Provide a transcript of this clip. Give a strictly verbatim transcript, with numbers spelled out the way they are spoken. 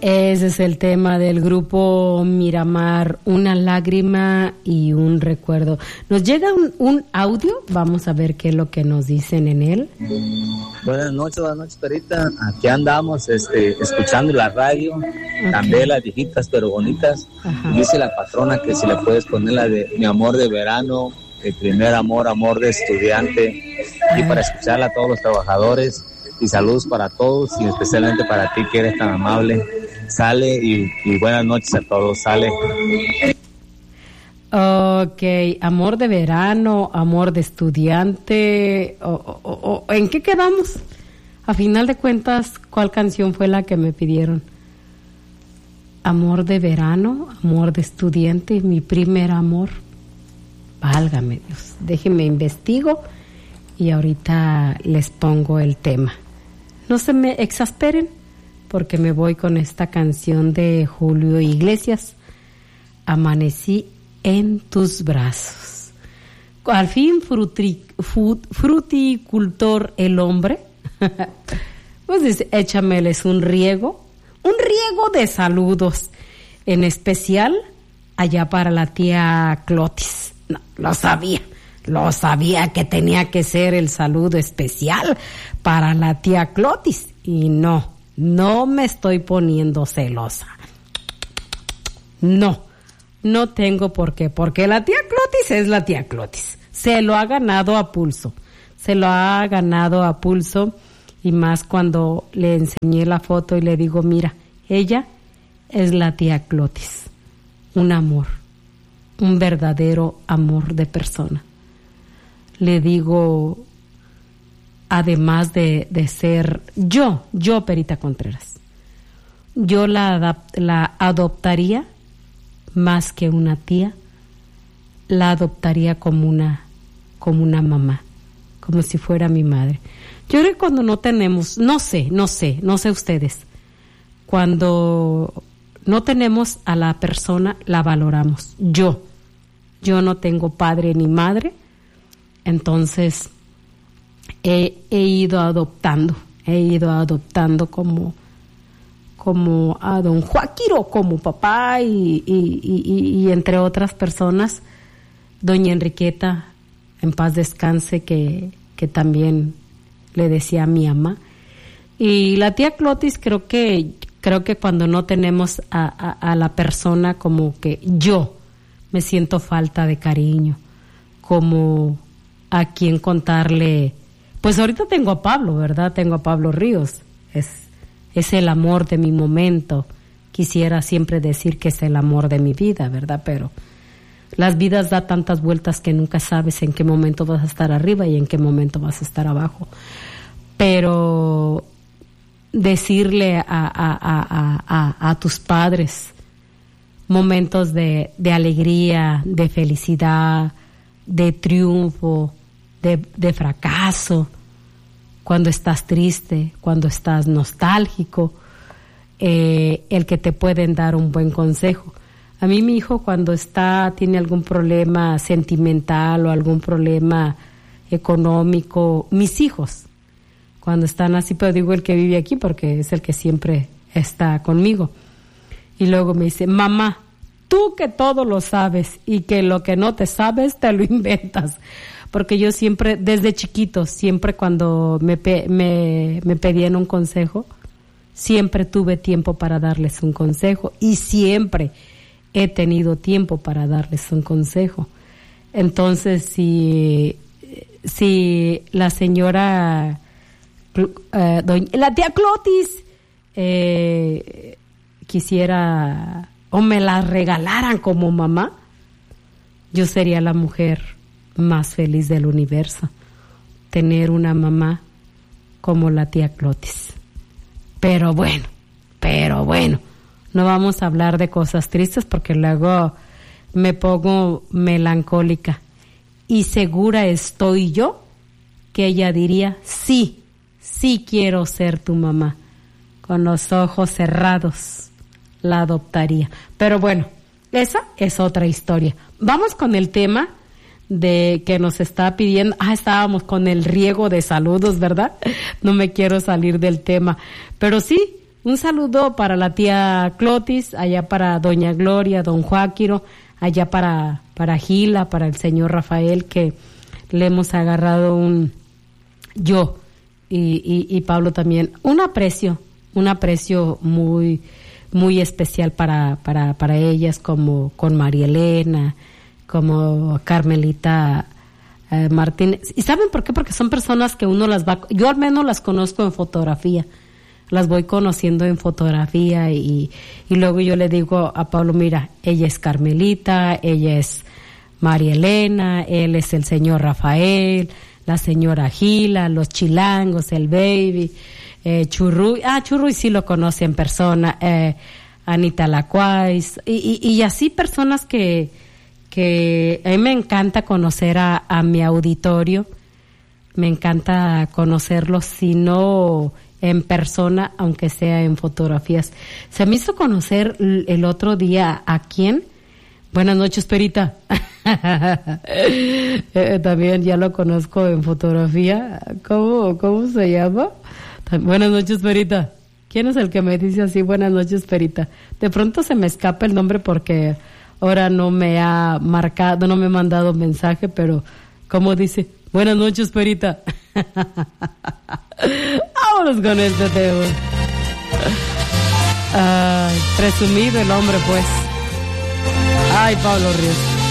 Ese es el tema del grupo Miramar, una lágrima y un recuerdo. Nos llega un, un audio, vamos a ver qué es lo que nos dicen en él. Buenas noches, buenas noches, Perita. Aquí andamos este, escuchando la radio, okay. También las viejitas pero bonitas. Ajá. Dice la patrona que si le puedes poner la de Mi amor de verano, El primer amor, amor de estudiante, Ay. Y para escucharla a todos los trabajadores. Y saludos para todos y especialmente para ti que eres tan amable. Sale y, y buenas noches a todos. Sale. Ok, amor de verano, amor de estudiante. O, o, o, ¿En qué quedamos? A final de cuentas, ¿cuál canción fue la que me pidieron? Amor de verano, amor de estudiante, mi primer amor. Válgame Dios, déjenme investigo y ahorita les pongo el tema. No se me exasperen porque me voy con esta canción de Julio Iglesias, Amanecí en tus brazos. Al fin frutri, frut, fruticultor el hombre, pues dice, échameles un riego, un riego de saludos, en especial allá para la tía Clotis. No, lo sabía. Lo sabía que tenía que ser el saludo especial para la tía Clotis. Y no, no me estoy poniendo celosa. No, no tengo por qué. Porque la tía Clotis es la tía Clotis. Se lo ha ganado a pulso. Se lo ha ganado a pulso. Y más cuando le enseñé la foto y le digo, mira, ella es la tía Clotis. Un amor. Un verdadero amor de persona. Le digo, además de, de ser yo, yo Perita Contreras, yo la, adap- la adoptaría más que una tía, la adoptaría como una, como una mamá, como si fuera mi madre. Yo creo que cuando no tenemos, no sé, no sé, no sé ustedes, cuando no tenemos a la persona, la valoramos. Yo, yo no tengo padre ni madre. Entonces he, he ido adoptando, he ido adoptando como, como a don Joaquiro como papá y, y, y, y entre otras personas, doña Enriqueta, en paz descanse, que, que también le decía a mi mamá. Y la tía Clotis, creo que, creo que cuando no tenemos a, a, a la persona, como que yo me siento falta de cariño, como a quien contarle. Pues ahorita tengo a Pablo, ¿verdad? Tengo a Pablo Ríos. Es, es el amor de mi momento. Quisiera siempre decir que es el amor de mi vida, ¿verdad? Pero las vidas da tantas vueltas que nunca sabes en qué momento vas a estar arriba y en qué momento vas a estar abajo. Pero decirle a, a, a, a, a tus padres momentos de, de alegría, de felicidad, de triunfo, De, de fracaso, cuando estás triste, cuando estás nostálgico, eh, el que te pueden dar un buen consejo. A mí mi hijo cuando está, tiene algún problema sentimental o algún problema económico, mis hijos, cuando están así, pero digo el que vive aquí porque es el que siempre está conmigo, y luego me dice, mamá, tú que todo lo sabes y que lo que no te sabes te lo inventas. Porque yo siempre, desde chiquito, siempre cuando me, pe- me, me pedían un consejo, siempre tuve tiempo para darles un consejo y siempre he tenido tiempo para darles un consejo. Entonces, si, si la señora, eh, doña, la tía Clotis, eh, quisiera o me la regalaran como mamá, yo sería la mujer más feliz del universo, tener una mamá como la tía Clotis. Pero bueno, pero bueno, no vamos a hablar de cosas tristes porque luego me pongo melancólica. Y segura estoy yo que ella diría, sí, sí quiero ser tu mamá. Con los ojos cerrados la adoptaría. Pero bueno, esa es otra historia. Vamos con el tema de que nos está pidiendo. Ah, estábamos con el riego de saludos, ¿verdad? No me quiero salir del tema. Pero sí, Un saludo para la tía Clotis, allá para doña Gloria, don Joaquiro, allá para, para Gila, para el señor Rafael, que le hemos agarrado un, yo y, y, y Pablo también, un aprecio, un aprecio muy, muy especial para, para, para ellas, como con María Elena, como Carmelita eh, Martínez. ¿Y saben por qué? Porque son personas que uno las va, yo al menos las conozco en fotografía, las voy conociendo en fotografía y, y luego yo le digo a Pablo, mira, ella es Carmelita, ella es María Elena, él es el señor Rafael, la señora Gila, los chilangos, el baby, eh, Churruy, ah, Churruy sí lo conoce en persona, eh, Anita Lacuais, y, y, y así personas que, que a mí me encanta conocer a, a mi auditorio, me encanta conocerlos, si no en persona, aunque sea en fotografías. Se me hizo conocer el otro día a quién. Buenas noches, Perita. eh, también ya lo conozco en fotografía. ¿Cómo, cómo se llama? Buenas noches, Perita. ¿Quién es el que me dice así, buenas noches, Perita? De pronto se me escapa el nombre porque ahora no me ha marcado, no me ha mandado mensaje, pero ¿cómo dice? Buenas noches, Perita. Vámonos con este tema. Ay, presumido el hombre, pues. Ay, Pablo Ríos.